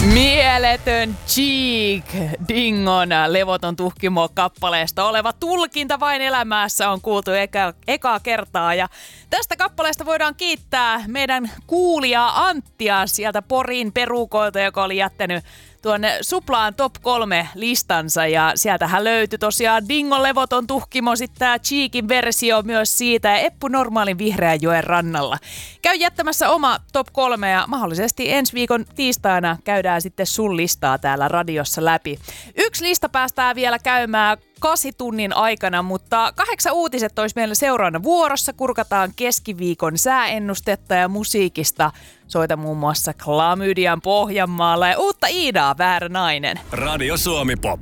Mieletön Cheek Dingon Levoton tuhkimo kappaleesta oleva tulkinta vain elämässä on kuultu ekaa kertaa. Ja tästä kappaleesta voidaan kiittää meidän kuulijaa Anttia sieltä Porin perukoilta, joka oli jättänyt tuonne Suplaan top 3 listansa. Ja sieltähän löytyi tosiaan Dingon Levoton tuhkimo, sitten tämä Cheekin versio myös siitä ja Eppu Normaalin Vihreänjoen rannalla. Käy jättämässä oma top 3 ja mahdollisesti ensi viikon tiistaina käydään sitten sun listaa täällä radiossa läpi. Yksi lista päästään vielä käymään 8 tunnin aikana, mutta 8 uutiset olisi meillä seuraavana vuorossa. Kurkataan keskiviikon sääennustetta ja musiikista. Soita muun muassa Klamydian Pohjanmaalla ja uutta Iidaa, Väärä nainen. Radio Suomi Pop.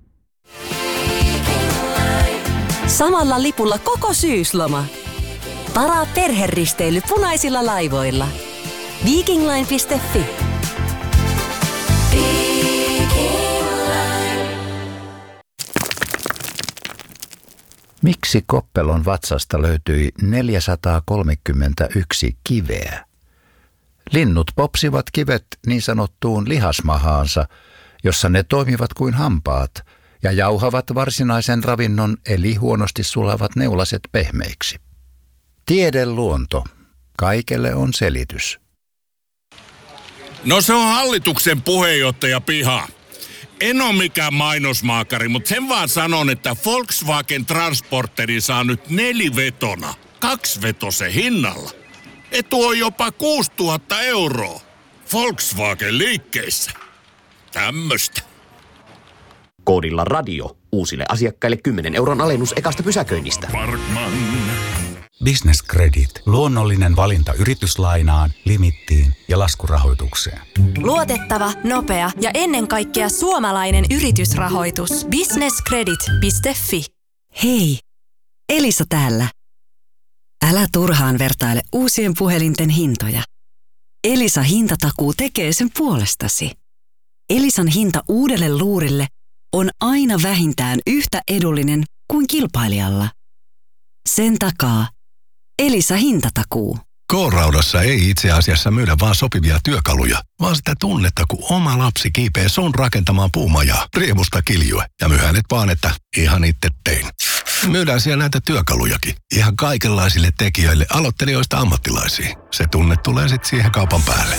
Samalla lipulla koko syysloma. Varaa perheristeily punaisilla laivoilla. Vikingline.fi. Miksi Koppelon vatsasta löytyi 431 kiveä? Linnut popsivat kivet niin sanottuun lihasmahaansa, jossa ne toimivat kuin hampaat ja jauhavat varsinaisen ravinnon eli huonosti sulavat neulaset pehmeiksi. Tiedeluonto. Kaikelle on selitys. No se on hallituksen puheenjohtaja piha. En ole mikään mainosmaakari, mutta sen vaan sanon, että Volkswagen Transporteri saa nyt 4-vetona, 2-vetosen hinnalla. Etu on jopa 6 000 €. Volkswagen liikkeissä. Tämmöstä. Koodilla radio. Uusille asiakkaille 10 € alennus ekasta pysäköinnistä. Parkman. Business Credit. Luonnollinen valinta yrityslainaan, limittiin ja laskurahoitukseen. Luotettava, nopea ja ennen kaikkea suomalainen yritysrahoitus. Businesscredit.fi. Hei, Elisa täällä. Älä turhaan vertaile uusien puhelinten hintoja. Elisa hintatakuu tekee sen puolestasi. Elisan hinta uudelle luurille on aina vähintään yhtä edullinen kuin kilpailijalla. Sen takaa Elisa hintatakuu. K-Raudassa ei itse asiassa myydä vaan sopivia työkaluja, vaan sitä tunnetta, kun oma lapsi kiipee sun rakentamaan puumajaa, riemusta kiljue ja myy hänet vaan, että ihan itse tein. Myydään siellä näitä työkalujakin, ihan kaikenlaisille tekijöille, aloittelijoista ammattilaisiin. Se tunne tulee sitten siihen kaupan päälle.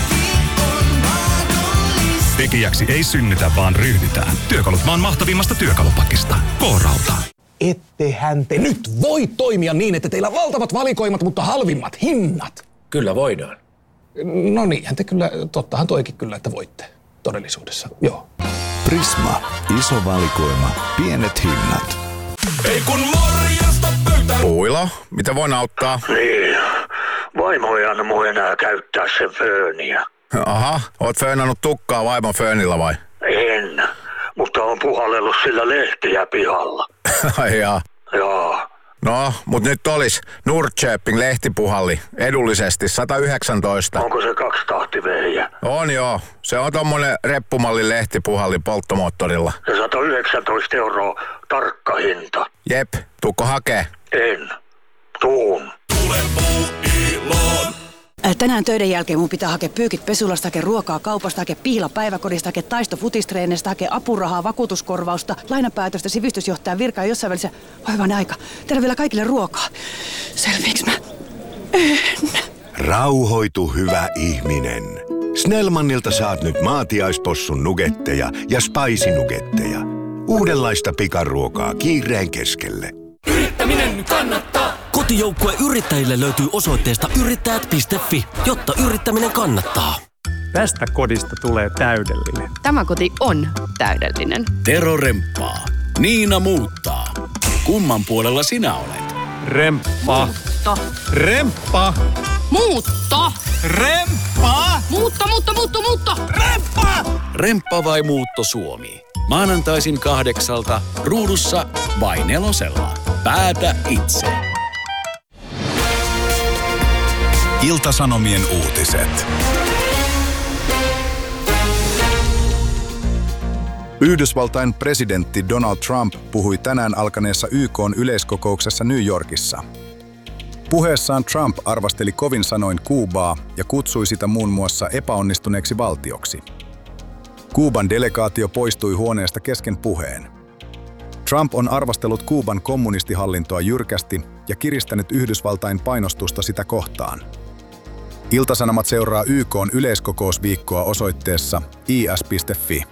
Tekijäksi ei synnytä, vaan ryhdytään. Työkalut maan mahtavimmasta työkalupakista. K-Rauta. Ettehän te nyt voi toimia niin, että teillä on valtavat valikoimat, mutta halvimmat hinnat. Kyllä voidaan. No niinhän te kyllä, tottahan toikin kyllä, että voitte todellisuudessa, joo. Prisma. Iso valikoima. Pienet hinnat. Ei kun morjasta pöytään. Puilo, mitä voin auttaa? Niin, vaimo ei anna mun enää käyttää sen fööniä. Aha, oot föönannut tukkaa vaimon föönillä vai? En, mutta on puhallellut sillä lehtiä pihalla. Ai jaa. Joo. No, mut nyt olis Nordköping lehtipuhalli edullisesti 119. Onko se 2-tahtivehjä? On joo. Se on tommonen reppumalli lehtipuhalli polttomoottorilla. Ja 119 € tarkka hinta. Jep, tuukko hakee? En. Tuun. Tule Puuiloon. Tänään töiden jälkeen mun pitää hakea pyykit pesulasta, hakea ruokaa kaupasta, hakea pihla päiväkodista, hakea taisto futistreenistä, hakea apurahaa, vakuutuskorvausta, lainapäätöstä, sivistysjohtajan virkaa jossain välissä. Hoivainen aika. Tehdään vielä kaikille ruokaa. Selviiks mä? En. Rauhoitu, hyvä ihminen. Snellmanilta saat nyt maatiaispossun nugetteja ja spicy-nugetteja. Uudenlaista pikaruokaa kiireen keskelle. Yrittäminen kannattaa. Kotijoukkue yrittäjille löytyy osoitteesta yrittäjät.fi, jotta yrittäminen kannattaa. Tästä kodista tulee täydellinen. Tämä koti on täydellinen. Tero remppaa. Niina muuttaa. Kumman puolella sinä olet? Remppa. Muutto. Remppa. Muutto. Remppa. Muutto. Remppa. Remppa vai muutto Suomi? Maanantaisin 8 ruudussa vai 4. Päätä itse. Ilta-Sanomien uutiset. Yhdysvaltain presidentti Donald Trump puhui tänään alkaneessa YK:n yleiskokouksessa New Yorkissa. Puheessaan Trump arvosteli kovin sanoin Kuubaa ja kutsui sitä muun muassa epäonnistuneeksi valtioksi. Kuuban delegaatio poistui huoneesta kesken puheen. Trump on arvostellut Kuuban kommunistihallintoa jyrkästi ja kiristänyt Yhdysvaltain painostusta sitä kohtaan. Ilta-Sanomat seuraa YK:n yleiskokousviikkoa osoitteessa is.fi.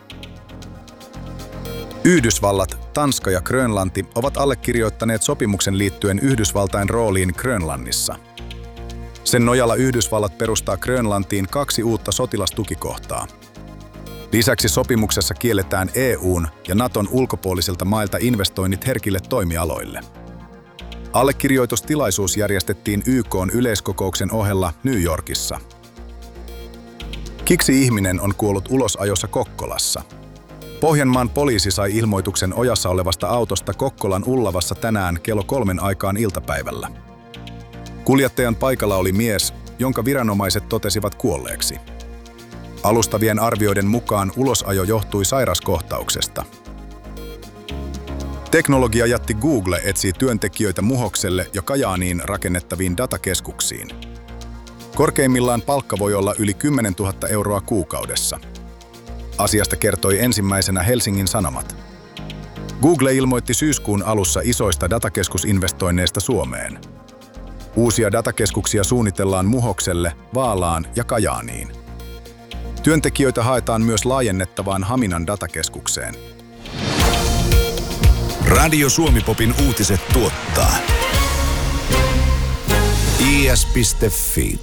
Yhdysvallat, Tanska ja Grönlanti ovat allekirjoittaneet sopimuksen liittyen Yhdysvaltain rooliin Grönlannissa. Sen nojalla Yhdysvallat perustaa Grönlantiin 2 uutta sotilastukikohtaa. Lisäksi sopimuksessa kielletään EU:n ja Naton ulkopuolisilta mailta investoinnit herkille toimialoille. Allekirjoitustilaisuus järjestettiin YK:n yleiskokouksen ohella New Yorkissa. Kiksi-ihminen on kuollut ulosajossa Kokkolassa. Pohjanmaan poliisi sai ilmoituksen ojassa olevasta autosta Kokkolan Ullavassa tänään kello 3 aikaan iltapäivällä. Kuljettajan paikalla oli mies, jonka viranomaiset totesivat kuolleeksi. Alustavien arvioiden mukaan ulosajo johtui sairaskohtauksesta. Teknologiajätti Google etsii työntekijöitä Muhokselle ja Kajaaniin rakennettaviin datakeskuksiin. Korkeimmillaan palkka voi olla yli 10 000 euroa kuukaudessa. Asiasta kertoi ensimmäisenä Helsingin Sanomat. Google ilmoitti syyskuun alussa isoista datakeskusinvestoinneista Suomeen. Uusia datakeskuksia suunnitellaan Muhokselle, Vaalaan ja Kajaaniin. Työntekijöitä haetaan myös laajennettavaan Haminan datakeskukseen. Radio Suomi-popin uutiset tuottaa is.fi.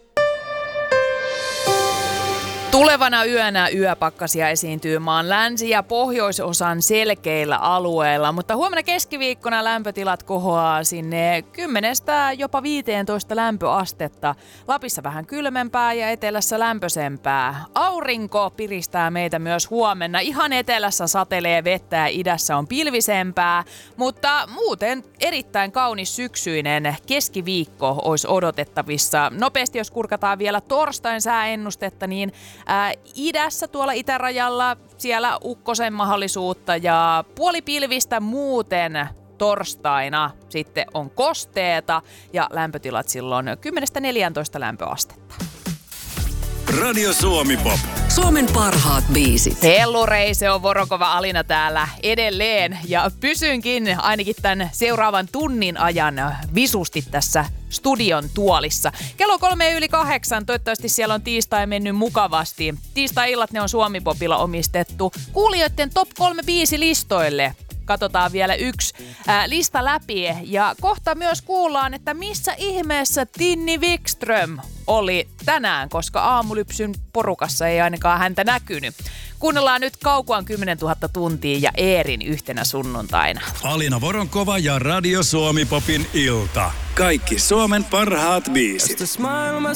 Tulevana yönä yöpakkasia esiintyy maan länsi- ja pohjoisosan selkeillä alueilla, mutta huomenna keskiviikkona lämpötilat kohoaa sinne 10 jopa 15 lämpöastetta. Lapissa vähän kylmempää ja etelässä lämpöisempää. Aurinko piristää meitä myös huomenna. Ihan etelässä satelee vettä ja idässä on pilvisempää, mutta muuten erittäin kaunis syksyinen keskiviikko olisi odotettavissa. Nopeasti jos kurkataan vielä torstain sääennustetta, niin idässä tuolla itärajalla siellä ukkosen mahdollisuutta ja puolipilvistä muuten torstaina sitten on kosteeta ja lämpötilat silloin 10-14 lämpöastetta. Radio Suomi-pop. Suomen parhaat biisit. Hellurei, se on Vorokova Alina täällä edelleen ja pysynkin ainakin tämän seuraavan tunnin ajan visusti tässä studion tuolissa. Kello 7:03, toivottavasti siellä on tiistai mennyt mukavasti. Tiistai-illat ne on Suomi-popilla omistettu kuulijoiden top 3 biisilistoille. Katsotaan vielä yksi lista läpi ja kohta myös kuullaan, että missä ihmeessä Tinni Wikström oli tänään, koska Aamulypsyn porukassa ei ainakaan häntä näkynyt. Kuunnellaan nyt Kaukoan 10 000 tuntia ja Eerin yhtenä sunnuntaina. Alina Voronkova ja Radio Suomi-popin ilta. Kaikki Suomen parhaat biisit. Jos tässä maailmassa